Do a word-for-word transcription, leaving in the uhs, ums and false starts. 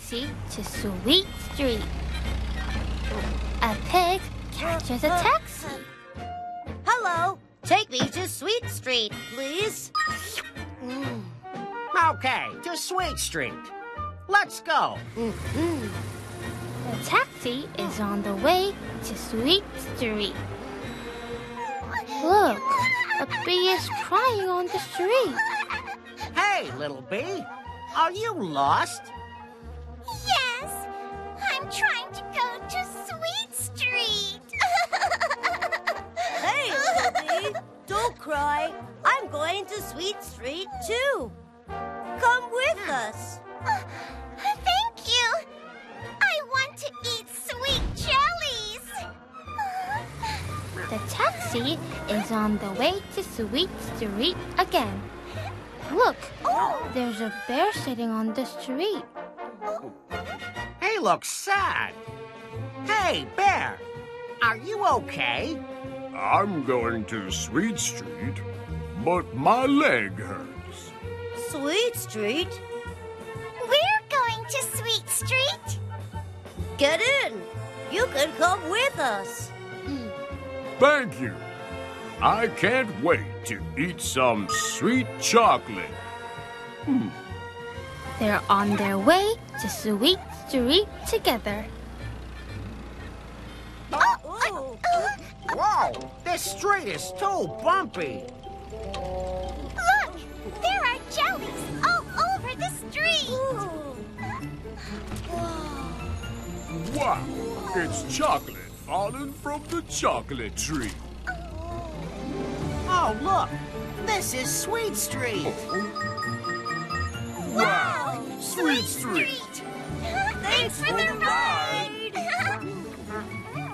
taxi to Sweet Street. A pig catches a taxi. Hello, take me to Sweet Street, please. Mm. Okay, to Sweet Street. Let's go. Mm-hmm. The taxi is on the way to Sweet Street. Look, a bee is crying on the street. Hey, little bee, are you lost? Yes, I'm trying to go to Sweet Street. Hey, little bee, don't cry. I'm going to Sweet Street, too. Come with us. Uh, thank you. I want to eat sweet jellies. The taxi is on the way to Sweet Street again. Look, there's a bear sitting on the street. He looks sad. Hey, bear, are you okay? I'm going to Sweet Street, but my leg hurts. Sweet Street? We're going to Sweet Street. Get in. You can come with us. Thank you. I can't wait to eat some sweet chocolate. Hmm. They're on their way to Sweet Street together. Oh. Whoa, this street is too bumpy. Look, there are jellies all over the street. Wow, it's chocolate falling from the chocolate tree. Oh, look, this is Sweet Street. Wow, Sweet Street. Thanks for the ride.